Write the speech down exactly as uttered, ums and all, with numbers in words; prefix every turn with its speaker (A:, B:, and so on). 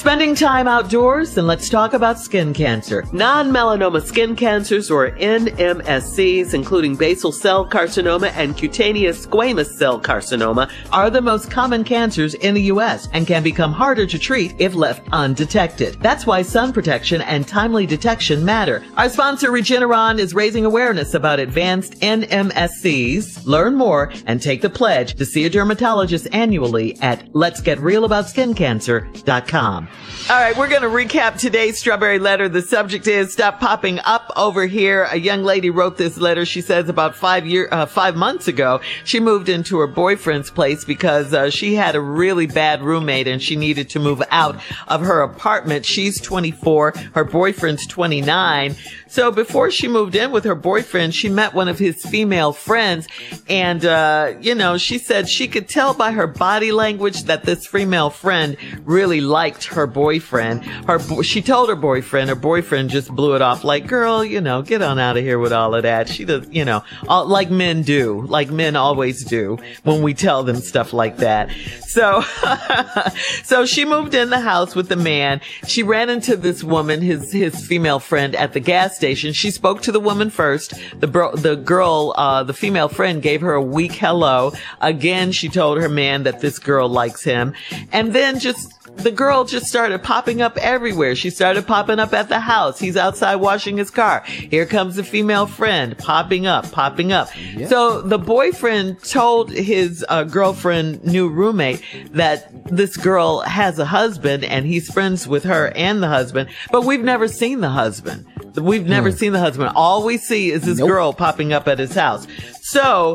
A: Spending time outdoors? Then let's talk about skin cancer. Non-melanoma skin cancers, or N M S Cs, including basal cell carcinoma and cutaneous squamous cell carcinoma, are the most common cancers in the U S and can become harder to treat if left undetected. That's why sun protection and timely detection matter. Our sponsor, Regeneron, is raising awareness about advanced N M S Cs. Learn more and take the pledge to see a dermatologist annually at lets get real about skin cancer dot com. All right, we're going to recap today's Strawberry Letter. The subject is Stop Popping Up Over Here. A young lady wrote this letter. She says about five year, uh, five months ago, she moved into her boyfriend's place because uh, she had a really bad roommate and she needed to move out of her apartment. She's twenty-four. Her boyfriend's twenty-nine. So before she moved in with her boyfriend, she met one of his female friends. And, uh, you know, she said she could tell by her body language that this female friend really liked her boyfriend. Her, she told her boyfriend, her boyfriend just blew it off like, girl, you know, get on out of here with all of that. She does, you know, all, like men do, like men always do when we tell them stuff like that. So, so she moved in the house with the man. She ran into this woman, his, his female friend, at the gas station. She spoke to the woman first. The bro, the girl, uh, the female friend gave her a weak hello. Again, she told her man that this girl likes him. And then just, the girl just started popping up everywhere. She started popping up at the house. He's outside washing his car. Here comes the female friend, popping up, popping up. Yeah. So the boyfriend told his uh, girlfriend, new roommate, that this girl has a husband and he's friends with her and the husband, but we've never seen the husband. We've never hmm. seen the husband. All we see is this nope. girl popping up at his house. So